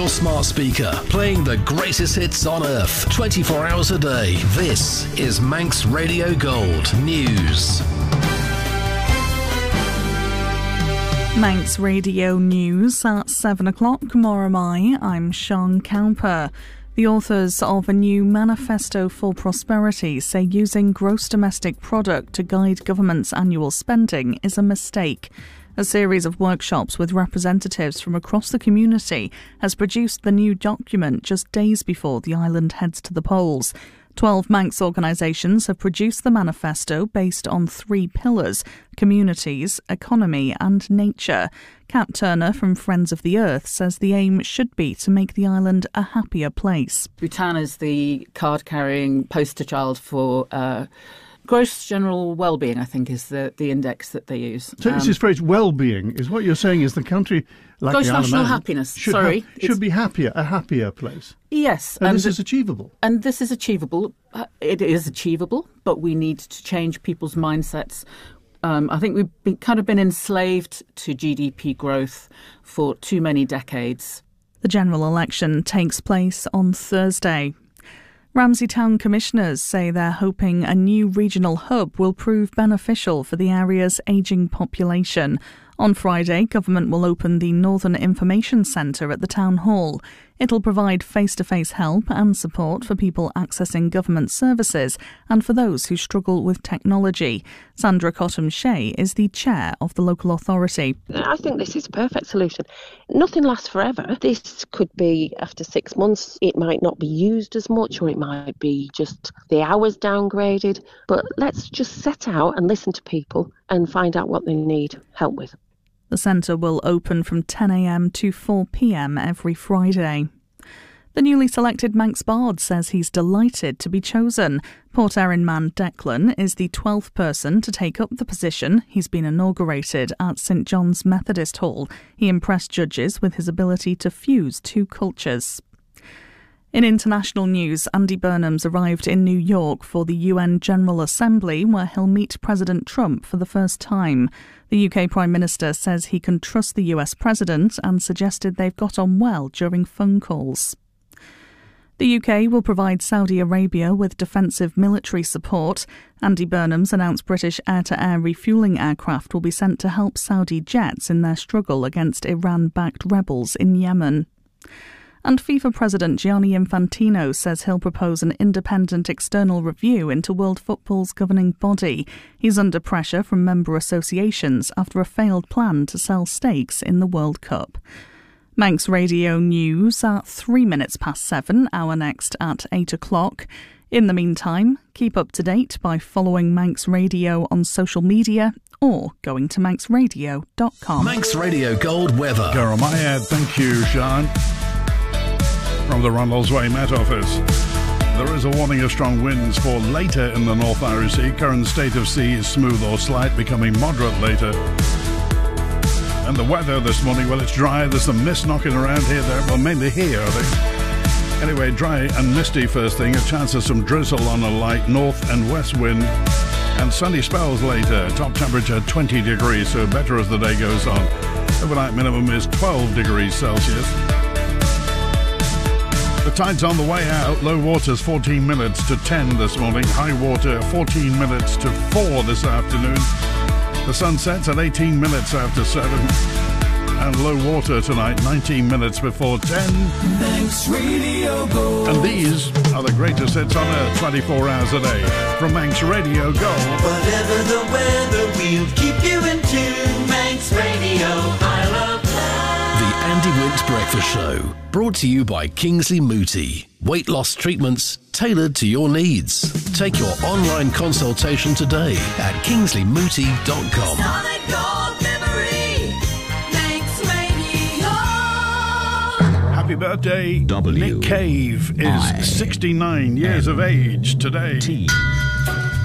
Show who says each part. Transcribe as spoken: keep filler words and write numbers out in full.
Speaker 1: your smart speaker, playing the greatest hits on earth, twenty-four hours a day. This is Manx Radio Gold News.
Speaker 2: Manx Radio News at seven o'clock. Moramai, I'm Sean Cowper. The authors of a new Manifesto for Prosperity say using gross domestic product to guide government's annual spending is a mistake. A series of workshops with representatives from across the community has produced the new document just days before the island heads to the polls. Twelve Manx organisations have produced the manifesto based on three pillars: communities, economy and nature. Cap Turner from Friends of the Earth says the aim should be to make the island a happier place.
Speaker 3: Bhutan is the card-carrying poster child for uh, gross general well-being, I think, is the, the index that they use.
Speaker 4: So um, this is phrase well-being. Is what you're saying is the country, like
Speaker 3: gross
Speaker 4: the Isle of
Speaker 3: national
Speaker 4: Man,
Speaker 3: happiness.
Speaker 4: should
Speaker 3: Sorry,
Speaker 4: have, should be happier, a happier place.
Speaker 3: Yes,
Speaker 4: and, and this
Speaker 3: the,
Speaker 4: is achievable.
Speaker 3: And this is achievable. It is achievable, but we need to change people's mindsets. Um, I think we've been, kind of been enslaved to G D P growth for too many decades.
Speaker 2: The general election takes place on Thursday. Ramsey Town Commissioners say they're hoping a new regional hub will prove beneficial for the area's ageing population. On Friday, government will open the Northern Information Centre at the Town Hall. It'll provide face-to-face help and support for people accessing government services and for those who struggle with technology. Sandra Cottam-Shea is the chair of the local authority.
Speaker 5: I think this is a perfect solution. Nothing lasts forever. This could be after six months. It might not be used as much, or it might be just the hours downgraded. But let's just set out and listen to people and find out what they need help with.
Speaker 2: The centre will open from ten a.m. to four p.m. every Friday. The newly selected Manx Bard says he's delighted to be chosen. Port Erin man Declan is the twelfth person to take up the position. He's been inaugurated at St John's Methodist Hall. He impressed judges with his ability to fuse two cultures. In international news, Andy Burnham's arrived in New York for the U N General Assembly, where he'll meet President Trump for the first time. The U K Prime Minister says he can trust the U S President and suggested they've got on well during phone calls. The U K will provide Saudi Arabia with defensive military support. Andy Burnham's announced British air-to-air refuelling aircraft will be sent to help Saudi jets in their struggle against Iran-backed rebels in Yemen. And FIFA President Gianni Infantino says he'll propose an independent external review into world football's governing body. He's under pressure from member associations after a failed plan to sell stakes in the World Cup. Manx Radio News at three minutes past seven, our next at eight o'clock. In the meantime, keep up to date by following Manx Radio on social media or going to manx radio dot com.
Speaker 1: Manx Radio Gold weather.
Speaker 6: Jeremiah, thank you, Sean. From the Rundles Way Met Office. There is a warning of strong winds for later in the North Irish Sea. Current state of sea is smooth or slight, becoming moderate later. And the weather this morning, well, it's dry. There's some mist knocking around here, there. Well, mainly here, I think. Anyway, dry and misty first thing. A chance of some drizzle on a light north and west wind. And sunny spells later. Top temperature twenty degrees, so better as the day goes on. Overnight minimum is twelve degrees Celsius. The tide's on the way out. Low water's fourteen minutes to ten this morning. High water fourteen minutes to four this afternoon. The sun sets at eighteen minutes after seven. And low water tonight, nineteen minutes before ten.
Speaker 7: Manx Radio Gold.
Speaker 6: And these are the greatest hits on earth, twenty-four hours a day. From Manx Radio Gold.
Speaker 7: Whatever the weather, we'll keep you in tune. Manx Radio, I love that.
Speaker 1: The Andy Wint Breakfast Show, brought to you by Kingsley Mooti. Weight loss treatments tailored to your needs. Take your online consultation today at kingsley mooti dot com.
Speaker 7: Solid gold memory, Manx Radio.
Speaker 6: Happy birthday,
Speaker 8: W
Speaker 6: Nick Cave is
Speaker 8: I
Speaker 6: sixty-nine years of age today.
Speaker 8: T